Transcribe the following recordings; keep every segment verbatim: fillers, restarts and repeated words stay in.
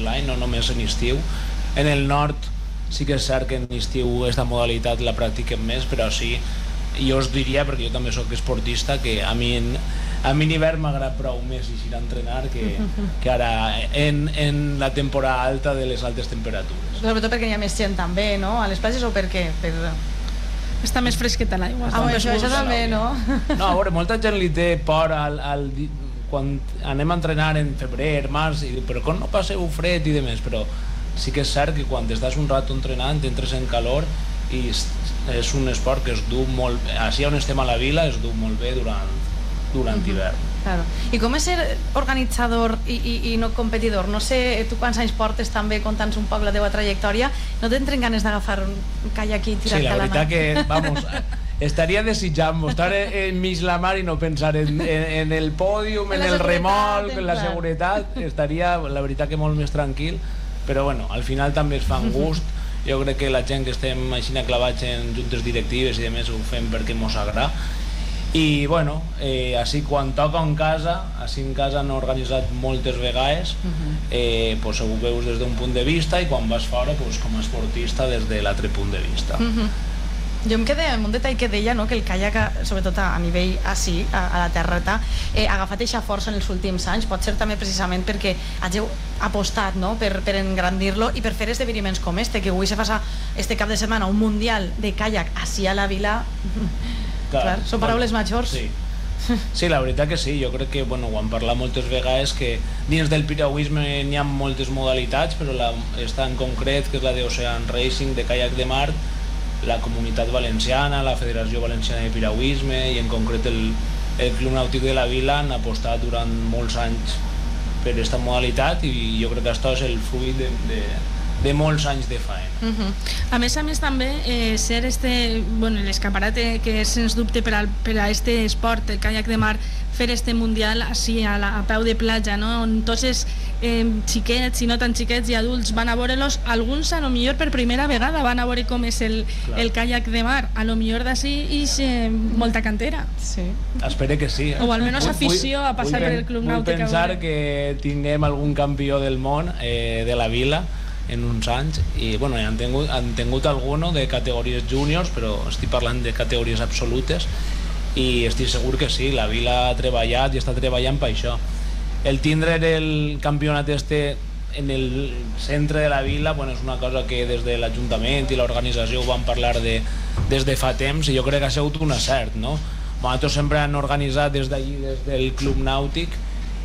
l'any, no només en estiu. En el nord sí que és cert que en estiu aquesta modalitat la practiquen més, però sí, jo us diria, perquè jo també sóc esportista, que a mi en, a mi en hivern m'agrada prou més eixir a entrenar que, que ara en, en la temporada alta de les altes temperatures. Sobretot perquè hi ha més gent també, no? A les platges, o per què? Per... Està més fresqueta l'aigua. Ah, això, això també, no? No, a veure, molta gent li té por al, al, quan anem a entrenar en febrer, març, i diu, però com no passeu fred i demés, però sí que és cert que quan estàs un rato entrenant entres en calor i és un esport que es du molt bé, així on estem a la vila es du molt bé durant, durant uh-huh. hivern. Claro. I com és ser organitzador i, i, i no competidor? No sé, tu quants anys portes també, conta'ns un poc la teva trajectòria, no tenen ganes d'agafar un caiac i tirar-te a la mà? Sí, la veritat que, vamos, estaria desitjant estar enmig la mar i no pensar en, en, en el pòdium, en, en el remolc, en la seguretat, estaria, la veritat que molt més tranquil, però bueno, al final també es fan gust. Jo crec que la gent que estem així clavats en juntes directives i demés ho fem perquè mos agrada. I bueno, eh, així quan toca en casa, així en casa no he organitzat moltes vegades, uh-huh. eh, pues ho veus des d'un punt de vista i quan vas fora pues, com a esportista des de l'altre punt de vista. Uh-huh. Jo em quedé amb un detall que deia, no? Que el caiac, sobretot a, a nivell així, a, a la terreta, eh, ha agafat eixa força en els últims anys, pot ser també precisament perquè hàgiu apostat, no? per, per engrandir-lo i per fer esdeveniments com este, que avui se fa este cap de setmana un mundial de caiac així a la vila. Clar, són paraules majors. Sí. Sí, la veritat que sí, jo crec que bueno, ho hem parlat moltes vegades que dins del piragüisme n'hi ha moltes modalitats, però la, esta en concret, que és la d'Ocean Racing, de caiac de mar, la Comunitat Valenciana, la Federació Valenciana de Piragüisme i en concret el, el Club Nàutic de la Vila han apostat durant molts anys per aquesta modalitat i jo crec que això és el fruit de, de, de molts anys de faena. Uh-huh. A més a més també eh, ser este, bueno, l'escaparate que és sens dubte per, al, per a este esport, el caiac de mar, fer este mundial així a, la, a peu de platja, no? On tots els eh, xiquets i no tan xiquets i adults van a veure-los, alguns a lo millor per primera vegada van a veure com és el, el caiac de mar, a lo millor d'ací i eh, molta cantera. Sí. Espero que sí. Eh? O almenys afició a passar vull, per el Club Nàutic. Vull pensar que tinguem algun campió del món eh, de la vila en uns anys i bueno, han tingut, han tingut alguno de categories júniors, però estic parlant de categories absolutes i estic segur que sí, la vila ha treballat i està treballant per això. El tindre el campionat este en el centre de la vila bueno, és una cosa que des de l'Ajuntament i l'organització ho van parlar de, des de fa temps i jo crec que ha sigut un acert, no? Nosaltres sempre han organitzat des d'allí, des del Club Nàutic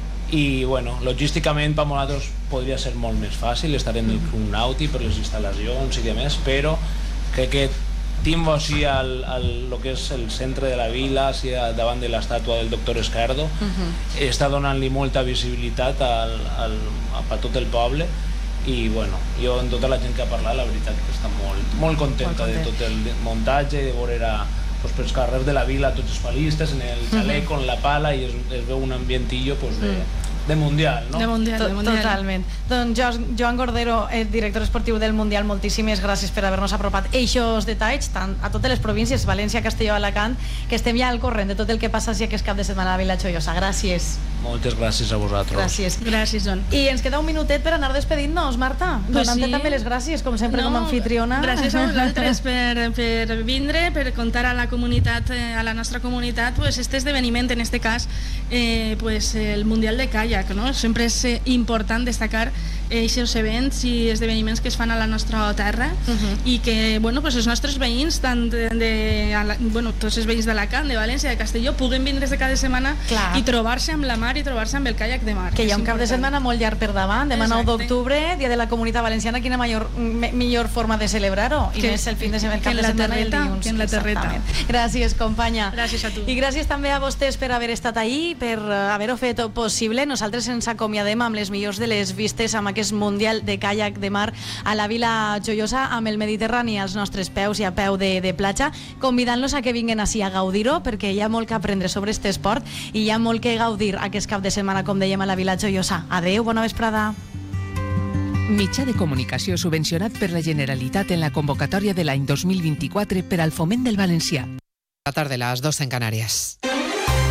i bueno, logísticament per nosaltres podria ser molt més fàcil estar en el Club Nàutic per les instal·lacions i demés, però crec que tinc així al, al, lo que és el centre de la vila, així davant de l'estàtua del doctor Esquerdo, uh-huh. està donant-li molta visibilitat al, al, a tot el poble i bueno, jo en tota la gent que ha parlat la veritat que està molt, molt contenta molt de tot el muntatge, de veure a pues, pels carrers de la vila, tots els palistes, en el xaleco, en la pala, i es, es veu un ambientillo pues, de, de mundial, no? De mundial, de mundial. Totalment. Doncs Joan Gordero, el director esportiu del Mundial, moltíssimes gràcies per haver-nos apropat eixos detalls tant a totes les províncies, València, Castelló, Alacant, que estem ja al corrent de tot el que passa si aquest cap de setmana a la Vila Joiosa. Gràcies. Moltes gràcies a vosaltres. Gràcies. Gràcies, Joan. I ens queda un minutet per anar despedint-nos, Marta. Pues Donant-te sí. també les gràcies, com sempre, no, com a anfitriona. Gràcies a vosaltres per, per vindre, per contar a la comunitat, a la nostra comunitat, pues, este esdeveniment, en este cas, eh, pues, el Mundial de Caiac, no? Sempre és eh, important destacar aquests events i esdeveniments que es fan a la nostra terra uh-huh. i que, bueno, pues, els nostres veïns, tant de, de, la, bueno, tots els veïns d'Alacant, de València, de Castelló, puguen vindre de cada setmana Clar. i trobar-se amb la mar i trobar-se amb el caiac de mar. Que hi ha un cap de setmana molt llarg per davant, demà nou d'octubre, Dia de la Comunitat Valenciana, quina major, me, millor forma de celebrar-ho, i més el fin de setmana, el cap de setmana i el dilluns. Que en la terreta. Gràcies, companya. Gràcies a tu. I gràcies també a vostès per haver estat ahí, per haver-ho fet possible. Nosaltres ens acomiadem amb les millors de les vistes amb aquest Mundial de Caiac de mar a la Vila Joiosa, amb el Mediterrani als nostres peus i a peu de, de platja, convidant-los a que vinguin així a gaudir-ho, perquè hi ha molt que aprendre sobre aquest esport i hi ha molt que gaudir aquest cap de setmana, com dèiem, a la Vila Joiosa. Adeu, bona vesprada. Mitjà de comunicació subvencionat per la Generalitat en la convocatòria de l'any dos mil vint-i-quatre per al foment del valencià. La tarde, las dos en Canarias.